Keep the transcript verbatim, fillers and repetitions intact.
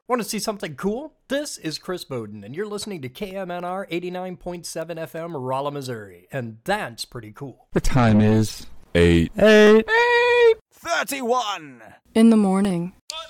Want to see something cool? This is Chris Bowden, and you're listening to K M N R eighty-nine point seven F M, Rolla, Missouri, and that's pretty cool. The time is Eight. eight. Eight. Thirty-one. In the morning.